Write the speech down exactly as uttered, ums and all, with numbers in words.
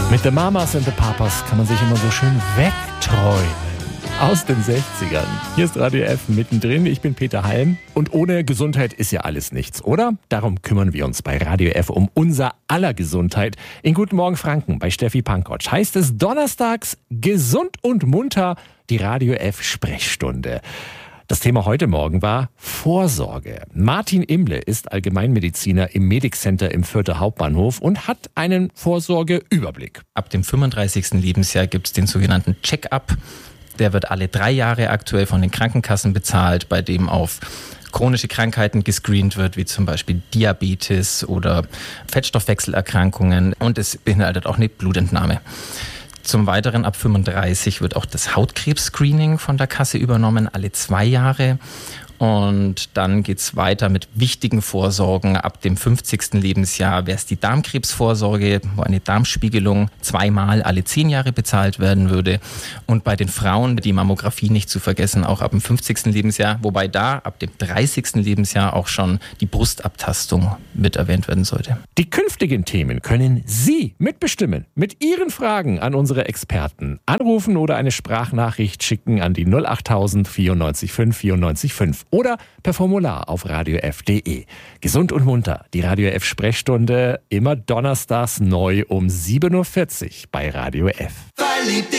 Mit The Mamas and the Papas kann man sich immer so schön wegträumen. Aus den sechzigern. Hier ist Radio F mittendrin. Ich bin Peter Halm. Und ohne Gesundheit ist ja alles nichts, oder? Darum kümmern wir uns bei Radio F um unser aller Gesundheit. In Guten Morgen Franken bei Steffi Pankotsch heißt es donnerstags gesund und munter die Radio F Sprechstunde. Das Thema heute Morgen war Vorsorge. Martin Imle ist Allgemeinmediziner im Medic Center im Fürther Hauptbahnhof und hat einen Vorsorgeüberblick. Ab dem fünfunddreißigsten Lebensjahr gibt es den sogenannten Check-up. Der wird alle drei Jahre aktuell von den Krankenkassen bezahlt, bei dem auf chronische Krankheiten gescreent wird, wie zum Beispiel Diabetes oder Fettstoffwechselerkrankungen. Und es beinhaltet auch eine Blutentnahme. Zum Weiteren ab fünfunddreißig wird auch das Hautkrebs-Screening von der Kasse übernommen, alle zwei Jahre. Und dann geht's weiter mit wichtigen Vorsorgen. Ab dem fünfzigsten Lebensjahr wäre es die Darmkrebsvorsorge, wo eine Darmspiegelung zweimal alle zehn Jahre bezahlt werden würde. Und bei den Frauen die Mammographie nicht zu vergessen, auch ab dem fünfzigsten Lebensjahr. Wobei da ab dem dreißigsten Lebensjahr auch schon die Brustabtastung mit erwähnt werden sollte. Die künftigen Themen können Sie mitbestimmen. Mit Ihren Fragen an unsere Experten. Anrufen oder eine Sprachnachricht schicken an die null achttausend vierundneunzig fünf vierundneunzig fünf. Oder per Formular auf radiof punkt de. Gesund und munter, die Radio F Sprechstunde, immer donnerstags neu um sieben Uhr vierzig bei Radio F. Verliebt